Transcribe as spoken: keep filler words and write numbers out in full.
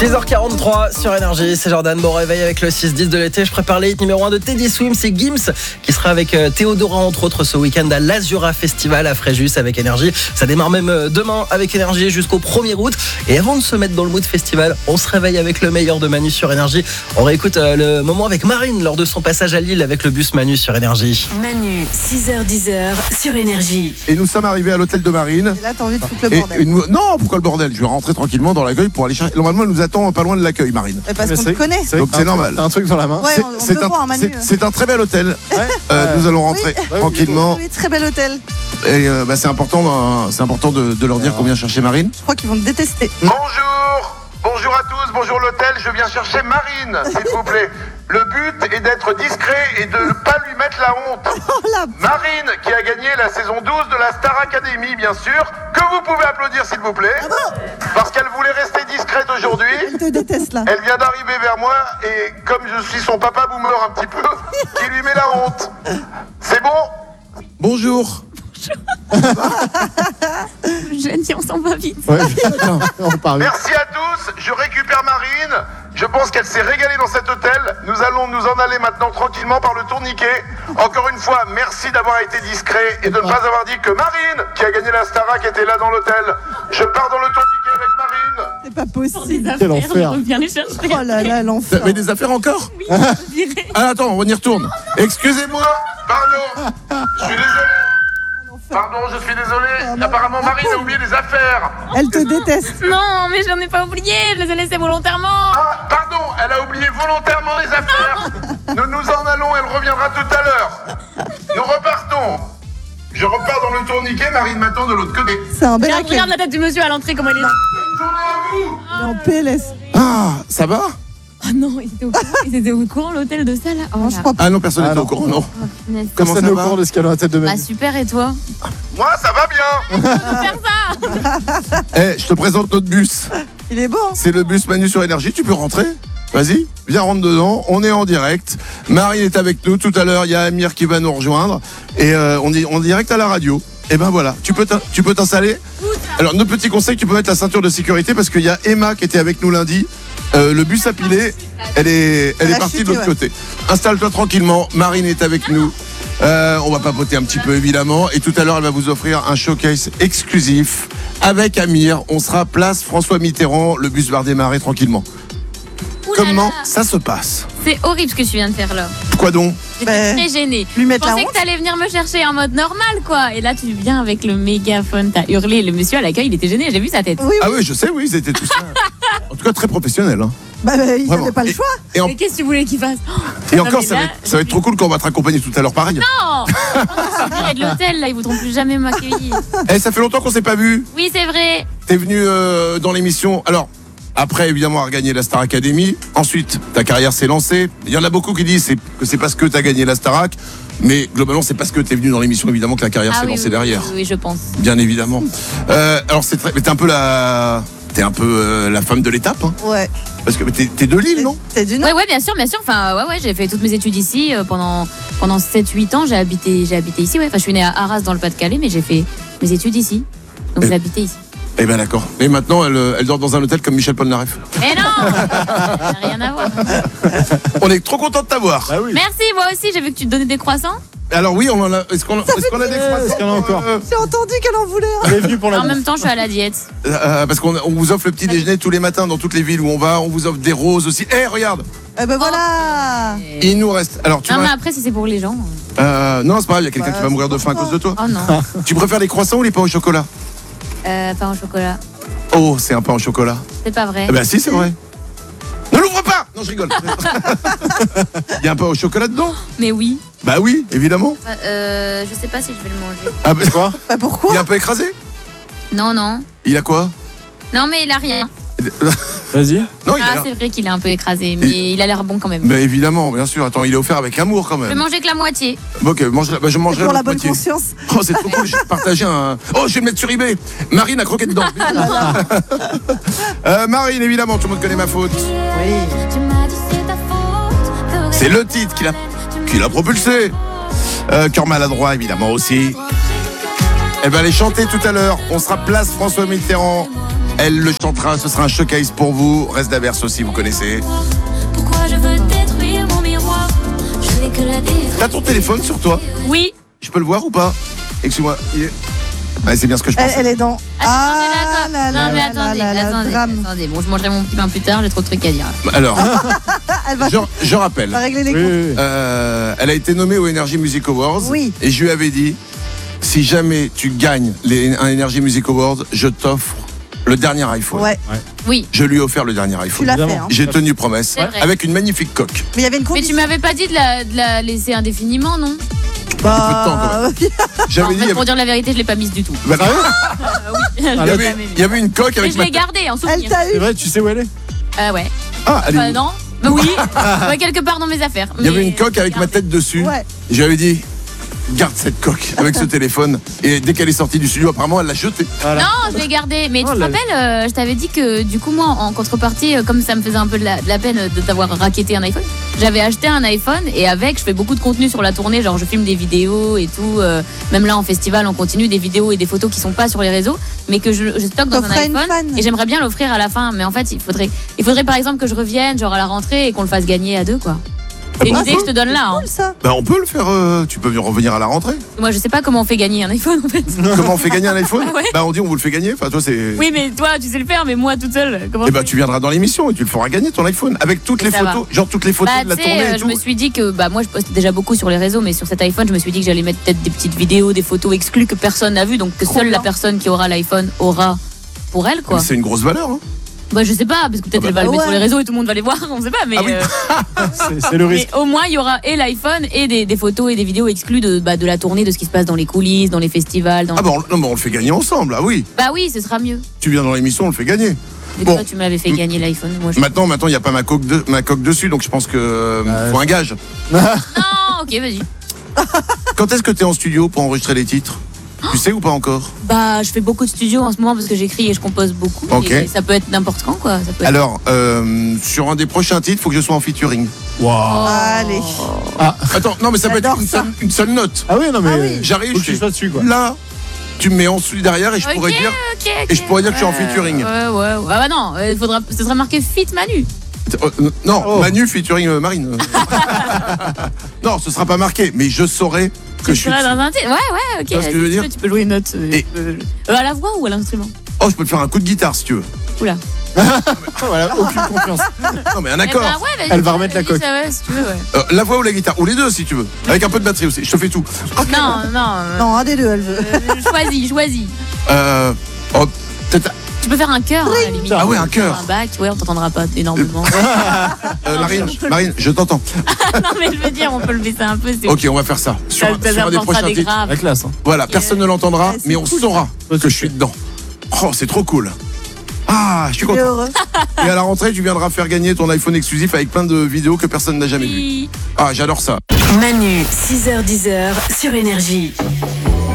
six heures quarante-trois sur Énergie, c'est Jordan. Bon réveil avec le six dix de l'été. Je prépare les hits numéro un de Teddy Swims et Gims qui sera avec Théodora entre autres ce week-end à l'Azura Festival à Fréjus avec Énergie. Ça démarre même demain avec Énergie jusqu'au premier août. Et avant de se mettre dans le mood festival, on se réveille avec le meilleur de Manu sur Énergie. On réécoute le moment avec Marine lors de son passage à Lille avec le bus Manu sur Énergie. Manu, six heures dix sur Énergie. Et nous sommes arrivés à l'hôtel de Marine. Et là, t'as envie de foutre le bordel. Et, et nous, non, pourquoi le bordel? Je vais rentrer tranquillement dans l'accueil pour aller chercher. Normalement, elle nous attend pas loin de l'accueil, Marine. Et parce qu'on te connaît. Donc c'est normal. T'as un truc dans la main. Ouais, C'est, on, on c'est, peut un, voir, Manu. c'est, c'est un très bel hôtel. Ouais. Euh, nous allons rentrer oui. tranquillement. Oui, très bel hôtel. Et euh, bah, c'est important, euh, c'est important de, de leur dire qu'on vient chercher Marine. Je crois qu'ils vont te détester. Bonjour, bonjour à tous, bonjour l'hôtel, je viens chercher Marine, s'il vous plaît. Le but est d'être discret et de ne pas lui mettre la honte. Oh la... Marine, qui a gagné la saison douze de la Star Academy, bien sûr, que vous pouvez applaudir, s'il vous plaît. Parce qu'elle voulait rester discrète aujourd'hui. Elle te déteste là. Elle vient d'arriver vers moi et comme je suis son papa boomer un petit peu, qui lui met la honte. C'est bon ? Bonjour. Jeanne, on s'en va vite. Ouais, on part vite. Merci à tous, je récupère Marine. Je pense qu'elle s'est régalée dans cet hôtel. Nous allons nous en aller maintenant tranquillement par le tourniquet. Encore une fois, merci d'avoir été discret et de ne pas avoir dit que Marine, qui a gagné la Starac, était là dans l'hôtel. Je pars dans le tourniquet avec Marine. C'est pas possible. Quel enfer. Viens les chercher. Oh là là, l'enfer. T'avais des affaires encore? Oui, je dirais. Ah attends, on y retourne. Excusez-moi. Pardon, je suis désolé. Pardon, je suis désolé. Apparemment, Marine a oublié des affaires. Elle te déteste. Non, mais j'en ai pas oublié, je les ai laissés volontairement. Ah, pardon, elle a oublié volontairement les affaires. Nous nous en allons, elle reviendra tout à l'heure. Nous repartons. Je repars dans le tourniquet, Marine m'attend de l'autre côté. C'est un bel Regarde, accueil. regarde la tête du monsieur à l'entrée, comment il est. Bonne journée à vous. Il est en P L S. Ah, ça va? Oh non, ils étaient au courant, ils étaient au courant l'hôtel de ça là. Oh Non, là. je crois pas. Ah non, personne n'est Ah, au non. courant, non. Oh, punaise. Comment Personne ça n'est au va? courant de ce qu'il y a dans la tête de Bah Manu. super, et toi? Moi, ça va bien. Faire ça. Eh, je te présente notre bus. Il est beau. Hein. C'est le bus Manu sur Énergie, tu peux rentrer. Vas-y, viens rentre dedans, on est en direct. Marine est avec nous, tout à l'heure il y a Amir qui va nous rejoindre. Et euh, on est en direct à la radio. Et ben voilà, tu peux, t'in- tu peux t'installer. Alors notre petit conseil, tu peux mettre la ceinture de sécurité parce qu'il y a Emma qui était avec nous lundi. Euh, le bus a pilé, elle est, elle Elle est a partie chuté, de l'autre ouais. côté. Installe-toi tranquillement, Marine est avec nous. Euh, on va papoter un petit peu évidemment. Et tout à l'heure elle va vous offrir un showcase exclusif avec Amir. On sera place François Mitterrand, le bus va redémarrer tranquillement. Ouh là Comment là. ça se passe? C'est horrible ce que tu viens de faire là. Quoi donc? J'étais Ben, très gênée. lui Je mettre la pensais honte. que t'allais venir me chercher en mode normal quoi. Et là tu viens avec le mégaphone, t'as hurlé. Le monsieur à l'accueil il était gêné, j'ai vu sa tête. Oui, oui. Ah oui, je sais, oui, ils étaient tous là. En tout cas, très professionnels. Hein. Bah, bah, ils Vraiment. n'avaient pas le Et- choix. Et, en- Mais qu'est-ce que tu voulais qu'il fasse? et Non, encore, mais ça, là, va être, ça va être trop cool quand on va te raccompagner tout à l'heure pareil. Non. Je de l'hôtel là, ils voudront plus jamais m'accueillir. Eh, ça fait longtemps qu'on s'est pas vu. Oui c'est vrai. T'es venu euh, dans l'émission. Alors, après, évidemment, avoir gagné la Star Academy. Ensuite, ta carrière s'est lancée. Il y en a beaucoup qui disent c'est- que c'est parce que t'as gagné la Starac. Mais globalement, c'est parce que t'es venu dans l'émission, évidemment, que la carrière Ah s'est oui, lancée oui, derrière. oui, oui, je pense. Bien évidemment. Euh, alors, c'est très. Mais t'es un peu la. T'es un peu euh, la femme de l'étape. Hein, Ouais. parce que t'es, t'es de Lille, non? T'es du Nord. Ouais, ouais, bien sûr, bien sûr. Enfin, ouais, ouais, j'ai fait toutes mes études ici euh, pendant pendant sept huit ans. J'ai habité, j'ai habité ici. Ouais, enfin, je suis née à Arras dans le Pas-de-Calais, mais j'ai fait mes études ici. Donc Et- j'ai habité ici. Eh ben d'accord. Et maintenant, elle, euh, elle dort dans un hôtel comme Michel Polnareff. Mais non, ça n'a rien à voir. On est trop content de t'avoir. Ah oui. Merci, moi aussi. J'ai vu que tu te donnais des croissants. Alors oui, on en a. Est-ce qu'on, est-ce qu'on a des croissants? Est-ce qu'il y en a encore? euh, J'ai entendu qu'elle en voulait. Hein. Elle est venue pour la En bouffe. même temps, je suis à la diète. euh, Parce qu'on on vous offre le petit déjeuner tous les matins dans toutes les villes où on va. On vous offre des roses aussi. Eh, regarde, Eh ben voilà. il nous reste. Alors tu Non, mais vas. après, si c'est pour les gens. Euh, non, c'est pas grave. Il y a quelqu'un Bah, qui va mourir de faim à cause de toi. Oh non. Tu préfères les croissants ou les pains au chocolat? Euh, pain au chocolat. Oh, c'est un pain au chocolat. C'est pas vrai. Eh ben si, c'est vrai. Ne l'ouvre pas. Non, je rigole. Il y a un pain au chocolat dedans? Mais oui. Bah oui, évidemment. Euh, je sais pas si je vais le manger. Ah bah quoi? Bah pourquoi? Il est un peu écrasé? Non, non. Il a quoi? Non, mais il a rien. Vas-y. Non, il a Ah, l'air- c'est vrai qu'il est un peu écrasé, mais il a l'air bon quand même. Mais évidemment, bien sûr. Attends, il est offert avec amour quand Je vais même. manger que la moitié. Ok, mange, bah, je mangerai Pour la l'autre bonne moitié. conscience. Oh, c'est trop cool, j'ai partagé un. Oh, je vais le mettre sur eBay. Marine a croqué dedans. euh, Marine, évidemment, tout le monde connaît ma faute. Oui. C'est le titre qui l'a, qui l'a propulsé. Euh, cœur maladroit, évidemment aussi. Elle va aller chanter tout à l'heure. On sera place François Mitterrand. Elle le chantera, ce sera un showcase pour vous. Reste d'averse aussi, vous connaissez. Pourquoi je veux détruire mon miroir? Je n'ai que la détruire. T'as ton téléphone sur toi? Oui. Je peux le voir ou pas? Excuse-moi. Il est- Ouais, c'est bien ce que je Elle, pensais. elle est dans. Ah, Ah là non, là mais là attendez, là là, attendez, drame. attendez. Bon, je mangerai mon petit pain plus tard, j'ai trop de trucs à dire. Alors, Elle va, je, je rappelle. va régler les Oui, comptes. oui, oui. Euh, elle a été nommée aux Energy Music Awards. Oui. Et je lui avais dit, si jamais tu gagnes les, un Energy Music Awards, je t'offre le dernier iPhone. Ouais, Oui. Je lui ai offert le dernier tu iPhone. l'as fait. Évidemment. Hein. J'ai tenu promesse. C'est vrai. Avec une magnifique coque. Mais il y avait une Mais tu condition. m'avais pas dit de la, de la laisser indéfiniment, non? Bah, J'avais En dit, il fait, y avait, pour dire la vérité, je l'ai pas mise du tout. Bah, Ah oui. il y avait- il y avait une coque Mais avec je ma l'ai tête. gardée en elle souvenir. t'a C'est eu. vrai, tu sais où elle est? Ah ouais. Ah, elle est Enfin, où non. Bah oui. Ouais, quelque part dans mes affaires. Il y avait Mais- une coque avec ma tête dessus. Ouais. Je lui avais dit, garde cette coque avec ce téléphone. Et dès qu'elle est sortie du studio, apparemment, elle l'a jetée. Voilà. Non, je l'ai gardé. Mais Oh tu te là rappelles, euh, je t'avais dit que du coup, moi, en contrepartie, euh, comme ça me faisait un peu de la, de la peine de t'avoir racketté un iPhone, j'avais acheté un iPhone et avec, je fais beaucoup de contenu sur la tournée. Genre, je filme des vidéos et tout. euh, même là, en festival, on continue des vidéos et des photos qui sont pas sur les réseaux, mais que je, je stocke dans un T'offrais une iPhone. fan. Et j'aimerais bien l'offrir à la fin. Mais en fait, il faudrait, il faudrait par exemple que je revienne, genre à la rentrée, et qu'on le fasse gagner à deux, quoi. C'est une bon, idée que je te donne là. Hein. Cool, ça. Bah, on peut le faire. euh, tu peux revenir à la rentrée. Moi, je sais pas comment on fait gagner un iPhone, en fait. Comment on fait gagner un iPhone? Ouais. Bah, on dit on vous le fait gagner. Enfin, toi, c'est. Oui, mais toi, tu sais le faire, mais moi, toute seule, comment Et je bah fais tu viendras dans l'émission et tu le feras gagner ton iPhone avec toutes Et les ça photos, genre toutes les photos Bah, de la tu sais, tournée euh, et je tout. me suis dit que bah moi je poste déjà beaucoup sur les réseaux, mais sur cet iPhone, je me suis dit que j'allais mettre peut-être des petites vidéos, des photos exclues que personne n'a vues, donc que Trop seule la bien. personne qui aura l'iPhone aura pour elle, quoi. Mais c'est une grosse valeur. Hein. Bah je sais pas, parce que peut-être Ah bah, elle va le mettre ouais. sur les réseaux et tout le monde va les voir, on sait pas, mais, Ah oui. euh, C'est c'est le mais risque. au moins il y aura et l'iPhone et des, des photos et des vidéos exclues de, bah, de la tournée, de ce qui se passe dans les coulisses, dans les festivals. Dans... Ah bah on, non, mais on le fait gagner ensemble. Ah oui, Bah oui, ce sera mieux. tu viens dans l'émission, on le fait gagner. Mais Bon. toi, tu m'avais fait gagner l'iPhone. Moi, je... Maintenant, maintenant, il n'y a pas ma coque, de- ma coque dessus, donc je pense que euh, Ouais. faut un gage. Non, ok, vas-y. Quand est-ce que tu es en studio pour enregistrer les titres? Tu sais ou pas encore? Bah, je fais beaucoup de studios en ce moment parce que j'écris et je compose beaucoup. Ok. Et ça peut être n'importe quand, quoi. Ça peut être... Alors, euh, sur un des prochains titres, il faut que je sois en featuring. Waouh. Oh. Allez. Attends, non, mais ça peut être J'adore une ça. seule, une seule note. Ah oui, non, mais. Ah oui. J'arrive, Faut je que tu fais sois dessus, quoi. là, tu me mets en dessous derrière et je Ok, pourrais dire. ok, ok. Et je pourrais dire que je suis en Ouais, featuring. Ouais, ouais, ouais. Ah bah non, il faudra, ce sera marqué Fit Manu. Euh, euh, non, Oh. Manu featuring euh, Marine. Non, ce sera pas marqué, mais je saurai que Tu je suis. seras dans un titre. Ouais, ouais, ok. Tu vois ce que je veux Si tu dire veux, Tu peux jouer une note. euh, Et- euh, euh, à la voix ou à l'instrument? Oh, je peux te faire un coup de guitare si tu veux. Oula. Voilà, aucune confiance. Non, mais un Eh accord. bah ouais, vas-y, Elle va remettre la vas-y, coque. ça va, si tu veux, ouais. Euh, la voix ou la guitare, ou les deux si tu veux. Avec un peu de batterie aussi. Je te fais tout. Non, non. euh, Non, un des deux, elle veut. euh, choisis, choisis. Euh, oh, peut-être. Tu peux faire un cœur, hein, à la limite. Ah ouais, un Tu peux faire chœur. Un bac, ouais, on t'entendra pas énormément. euh, Marine, Marine, je t'entends. Non, mais je veux dire, on peut le baisser un peu. c'est- Ok, on va faire ça. Sur, Ça, sur ça un des apportera prochains des titres. graves. La classe, hein. Voilà, personne ne l'entendra, Ouais, c'est mais on cool. saura que je suis dedans. Oh, c'est trop cool. Ah, je suis Il est content. heureux. Et à la rentrée, tu viendras faire gagner ton iPhone exclusif avec plein de vidéos que personne n'a jamais vues. Oui. Ah, j'adore ça. Manu, six heures dix sur Énergie.